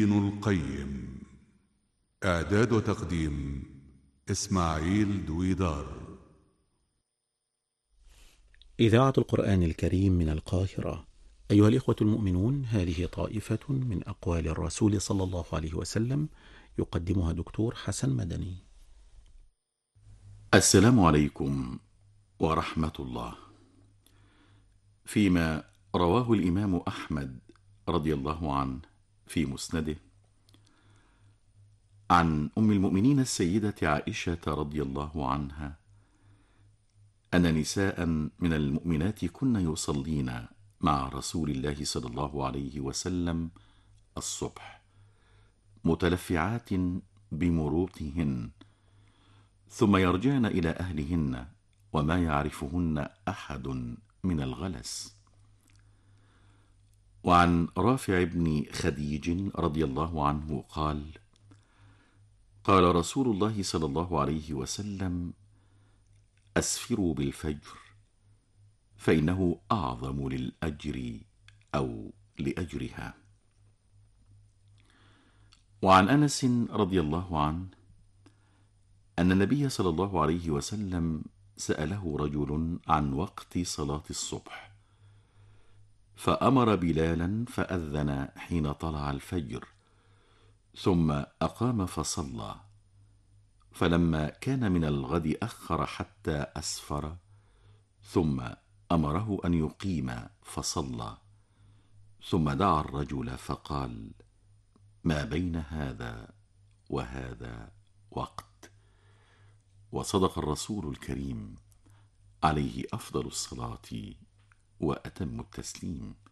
ابن القيم. إعداد وتقديم إسماعيل دويدار. إذاعة القرآن الكريم من القاهرة. أيها الإخوة المؤمنون، هذه طائفة من أقوال الرسول صلى الله عليه وسلم، يقدمها دكتور حسن مدني. السلام عليكم ورحمة الله. فيما رواه الإمام أحمد رضي الله عنه في مسنده عن أم المؤمنين السيدة عائشة رضي الله عنها أن نساء من المؤمنات كن يصلين مع رسول الله صلى الله عليه وسلم الصبح متلفعات بمروطهن، ثم يرجعن إلى أهلهن وما يعرفهن أحد من الغلس. وعن رافع بن خديج رضي الله عنه قال: قال رسول الله صلى الله عليه وسلم: أسفروا بالفجر فإنه أعظم للأجر أو لأجرها. وعن أنس رضي الله عنه أن النبي صلى الله عليه وسلم سأله رجل عن وقت صلاة الصبح، فأمر بلالا فأذن حين طلع الفجر، ثم أقام فصلى، فلما كان من الغد أخر حتى أسفر، ثم أمره أن يقيم فصلى، ثم دعا الرجل فقال: ما بين هذا وهذا وقت. وصدق الرسول الكريم عليه أفضل الصلاة وأتم التسليم.